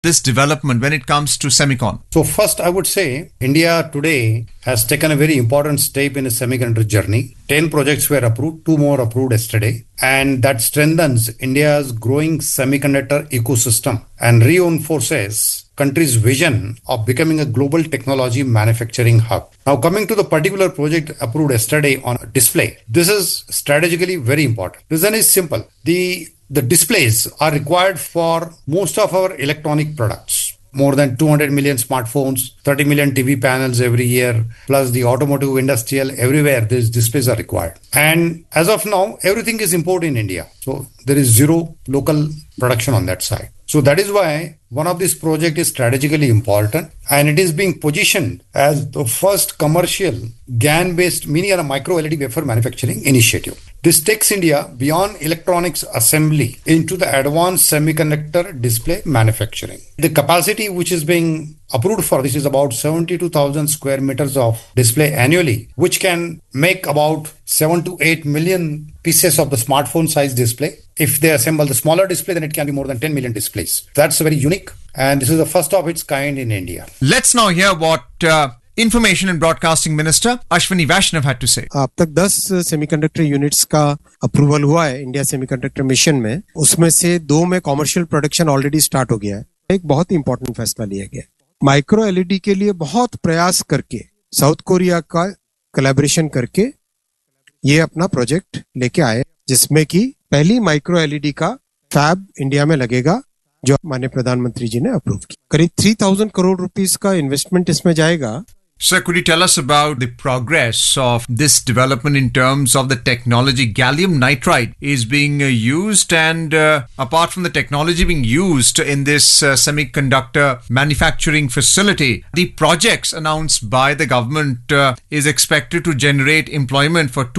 this development when it comes to semicon? So first, I would say India today has taken a very important step in a semiconductor journey. 10 projects were approved, 2 more approved yesterday. And that strengthens India's growing semiconductor ecosystem and reinforces country's vision of becoming a global technology manufacturing hub. Now, coming to the particular project approved yesterday on display, this is strategically very important. Reason is simple. The displays are required for most of our electronic products. More than 200 million smartphones, 30 million TV panels every year, plus the automotive, industrial, everywhere these displays are required. And as of now, everything is imported in India. So there is zero local production on that side. So that is why one of these projects is strategically important, and it is being positioned as the first commercial GaN-based mini and micro LED wafer manufacturing initiative. This takes India beyond electronics assembly into the advanced semiconductor display manufacturing. The capacity which is being approved for this is about 72,000 square meters of display annually, which can make about 7 to 8 million pieces of the smartphone size display. If they assemble the smaller display, then it can be more than 10 million displays. That's very unique, and this is the first of its kind in India. Let's now hear what Information and Broadcasting Minister Ashwini Vaishnaw had to say. अब तक 10 semiconductor units का approval हुआ है India semiconductor mission में. उसमें से 2 में commercial production already start हो गया है. एक बहुत ही इंपॉर्टेंट फैसला लिया गया. माइक्रो एलईडी के लिए बहुत प्रयास करके साउथ कोरिया का कोलैबोरेशन करके ये अपना प्रोजेक्ट लेके आए, जिसमें कि पहली माइक्रो एलईडी का फैब इंडिया में लगेगा, जो माननीय प्रधानमंत्री जी ने अप्रूव किया. करीब 3,000 करोड़ रुपीस का इन्वेस्टमेंट इसमें जाएगा. Sir, could you tell us about the progress of this development in terms of the technology? Gallium nitride is being used, and apart from the technology being used in this semiconductor manufacturing facility, the projects announced by the government is expected to generate employment for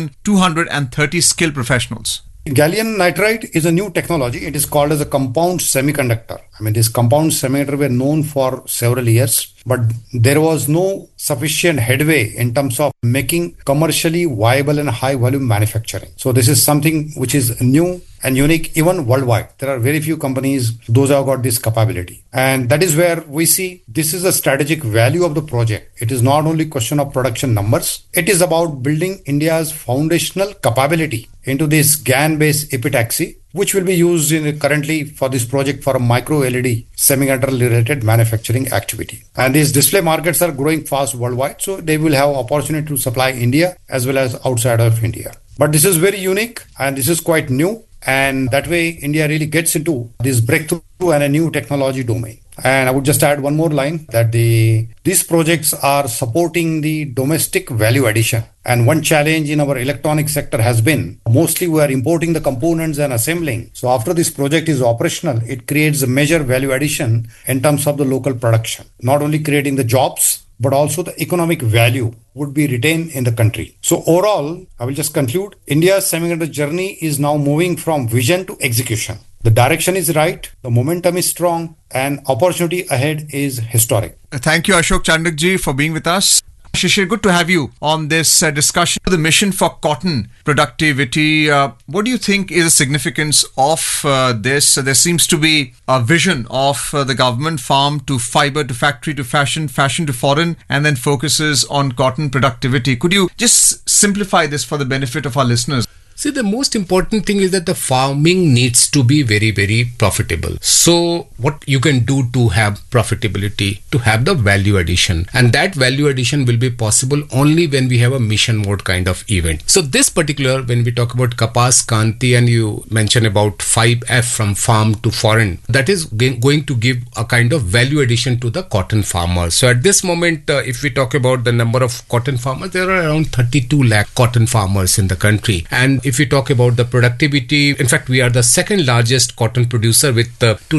2,230 skilled professionals. Gallium nitride is a new technology. It is called as a compound semiconductor. This compound semiconductor were known for several years, but there was no sufficient headway in terms of making commercially viable and high volume manufacturing. So this is something which is new and unique even worldwide. There are very few companies those have got this capability, and that is where we see this is a strategic value of the project. It is not only question of production numbers. It is about building India's foundational capability into this GaN-based epitaxy, which will be used currently for this project for a micro LED semiconductor related manufacturing activity. And these display markets are growing fast worldwide, so they will have opportunity to supply India as well as outside of India. But this is very unique and this is quite new, and that way India really gets into this breakthrough and a new technology domain. And I would just add one more line that these projects are supporting the domestic value addition. And one challenge in our electronic sector has been mostly we are importing the components and assembling. So after this project is operational, it creates a major value addition in terms of the local production, not only creating the jobs, but also the economic value would be retained in the country. So overall, I will just conclude, India's semiconductor journey is now moving from vision to execution. The direction is right, the momentum is strong, and opportunity ahead is historic. Thank you, Ashok Chandakji, for being with us. Shishir, good to have you on this discussion. The mission for cotton productivity, what do you think is the significance of this? There seems to be a vision of the government, farm to fiber to factory to fashion, fashion to foreign, and then focuses on cotton productivity. Could you just simplify this for the benefit of our listeners? See, the most important thing is that the farming needs to be very, very profitable. So what you can do to have profitability, to have the value addition, and that value addition will be possible only when we have a mission mode kind of event. So this particular, when we talk about Kapas Kanti and you mention about 5F from farm to foreign, that is going to give a kind of value addition to the cotton farmers. So at this moment, if we talk about the number of cotton farmers, there are around 32 lakh cotton farmers in the country. And if we talk about the productivity, in fact, we are the second largest cotton producer with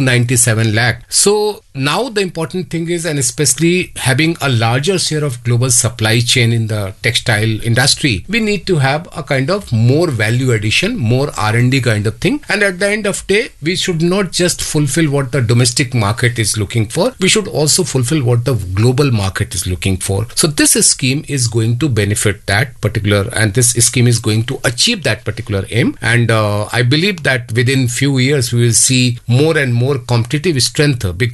297 lakh. So now the important thing is, and especially having a larger share of global supply chain in the textile industry, we need to have a kind of more value addition, more R&D kind of thing. And at the end of the day, we should not just fulfill what the domestic market is looking for. We should also fulfill what the global market is looking for. So this scheme is going to benefit that particular, and this scheme is going to achieve that particular aim. And I believe that within few years, we will see more and more competitive strength because